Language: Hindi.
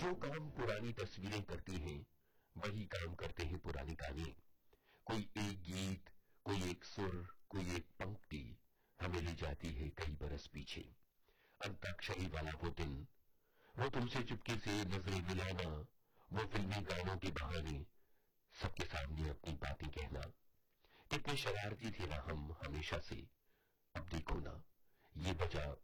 जो काम पुरानी तस्वीरें करती हैं वही काम करते हैं पुराने गाने। कोई एक गीत, कोई एक सुर, कोई एक पंक्ति हमें ले जाती है कई बरस पीछे। अंताक्षरी वाला वो दिन, वो तुमसे चुपके से नजरें मिलाना, वो फिल्मी गानों के बहाने सबके सामने अपनी बातें कहना। कितने शरारती थे ना हम हमेशा से। अब देखो ना, ये वजह